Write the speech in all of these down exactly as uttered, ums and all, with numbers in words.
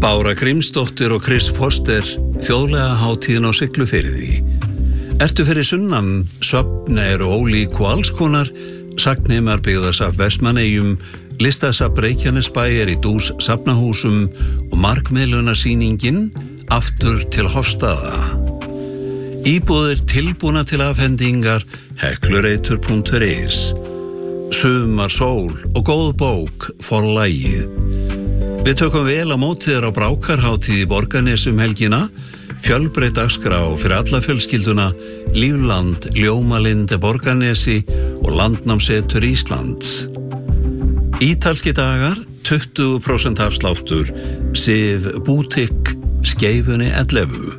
Bára Grímsdóttir og Chris Foster, þjóðlega hátíðin á Siglufirði. Ertu fyrir sunnan, söfn eru ólík og alls konar, sagneimar byggðasafn Vestmannaeyjum, listasafn Reykjanesbæjar í dús safnahúsum og markmiðlunarsýningin aftur til Hofstaða. Íbúðir tilbúna til afhendingar heklureitur punktur is. Sumar sól og góð bók forlagið. Við tökum vel á móti þér á Brákarhátíð í Borgarnesi um helgina, fjölbreytt dagskrá fyrir alla fjölskylduna, Lífland, Ljómalindi Borgarnesi og Landnámsetur Íslands. Ítalski dagar, tuttugu prósent afsláttur, Sif Bútik, Skeifunni ellefu.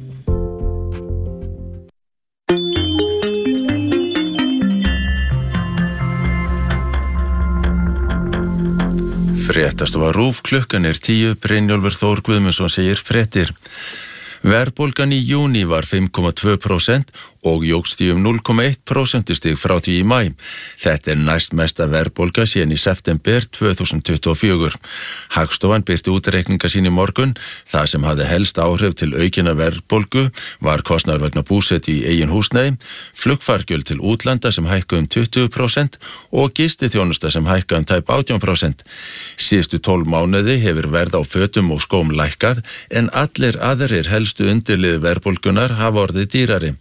Fréttastofa RÚV, klukkan er tíu, Brynjólfur Þór Guðmundsson segir fréttir. Verðbólgan í júní var fimm komma tvö prósent og jókst í um núll komma eitt prósentustig frá því í maí. Þetta er næst mesta verðbólga síðan í september tvö þúsund tuttugu og fjögur. Hagstofan birti útreikninga sín í morgun. Það sem hafði helst áhrif til aukinna verðbólgu var kostnaður vegna búsetu í eigin húsnæði, flugfargjöld til útlanda sem hækkuðu um tuttugu prósent og gistiþjónusta sem hækkaði um tæp átján prósent. Síðustu tólf mánuði hefur verð á fötum og skóm lækkað en allir aðrir helstu undirlið verðbólgunar hafa orðið dýrari.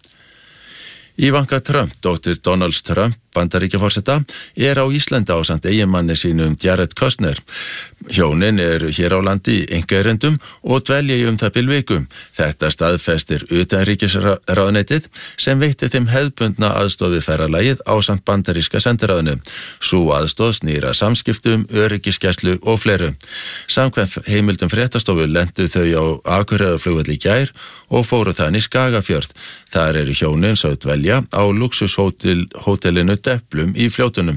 Ivanka Trump, dóttir Donalds Trump, Bandaríkjaforseta, er á Íslandi ásamt eiginmanni sínum Jared Kushner. Hjónin er hér á landi í einkaerindum og dvelja í um það bil viku. Þetta staðfestir utanríkisráðuneytið sem veitti þeim hefðbundna aðstoð við ferðalagið ásamt bandaríska sendiráðinu. Sú aðstoð snýr að samskiptum, öryggisgæslu og fleiru. Samkvæmt heimildum fréttastofu lentu þau á Akureyrarflugvelli í gær og fóru þann í Skagafjörð. Þar eru hjónin svo dvelja á luxushótelinu Deplum í Fljótunum.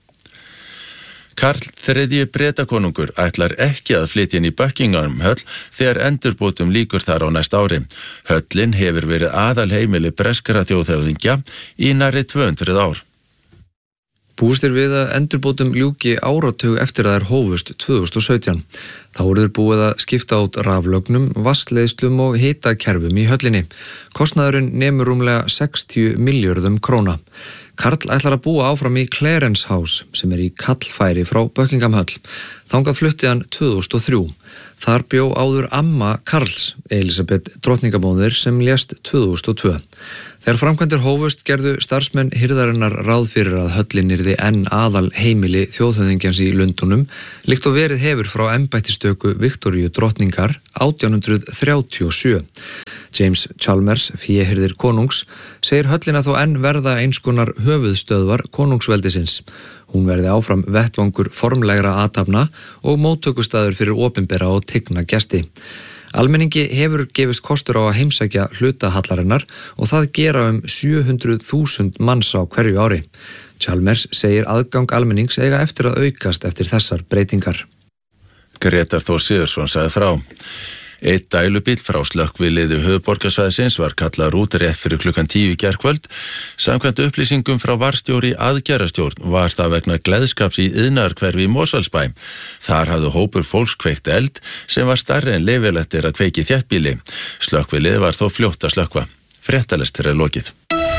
Karl þriðji Bretakonungur ætlar ekki að flytja inn í Buckingham höll þegar endurbótum lýkur þar á næsta ári. Höllin hefur verið aðalheimili breskra þjóðhöfðingja í nærri tvö hundruð ár. Búist er við að endurbótum ljúki áratug eftir að þær hófust tvö þúsund og sautján. Þá voru þeir búið að skipta át raflögnum, vatnsleiðslum og hitakerfum í höllinni. Kostnaðurinn nemur rúmlega sextíu milljörðum króna. Karl ætlar að búa áfram í Clarence House sem er í kallfæri frá Buckingham höll. Þangað flutti hann tvö þúsund og þrjú. Þar bjó áður amma Karls, Elísabet drottningamóðir, sem lést tvö þúsund og tvö. Þegar framkvæmdir hófust gerðu starfsmenn hirðarinnar ráð fyrir að höllin yrði enn aðal heimili þjóðhöfðingjans í Lundunum, líkt og verið hefur frá embættistöku Viktoríu drottningar átján hundruð þrjátíu og sjö. James Chalmers, féhirðir konungs, segir höllina þó enn verða einskonar höfuðstöðvar konungsveldisins. Hún verði áfram vettvangur formlegra athafna og móttökustaður fyrir opinbera og tigna gesti. Almenningi hefur gefist kostur á að heimsækja hluta hallarinnar og það gera um sjö hundruð þúsund manns á hverju ári. Chalmers segir aðgang almennings eiga eftir að aukast eftir þessar breytingar. Grétar Þór Sigurðsson sagði frá. Eitt dælubíll frá slökkviliði höfuðborgarsvæðisins var kallaður út rétt fyrir klukkan tíu í gærkvöld. Samkvæmt upplýsingum frá varstjóri aðgerðarstjórn var það vegna gleðskaps í iðnaðarhverfi í Mosfellsbæ. Þar hafði hópur fólks kveikt eld sem var stærri en leyfilegt er að kveiki í þéttbýli. Slökkviliði var þó fljótt að slökkva. Fréttalestur er lokið.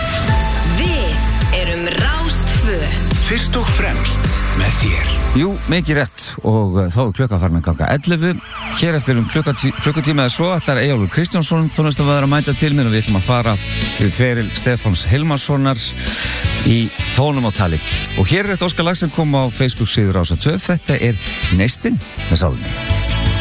Við erum Rás tvö. Fyrst og fremst með þér. Jú, mikið rétt og þá er klukkan farin að ganga ellefu. Hér eftir um klukkatí, klukkutíma eða svo ætlar Eyjólfur Kristjánsson tónlistarmaður að mæta til mér og við ætlum að fara við feril Stefáns Hilmarssonar í tónum og tali. Og hér er eitt óskalag sem kom á Facebook síður Rásar tvö. Þetta er Neistinn með Sálmi.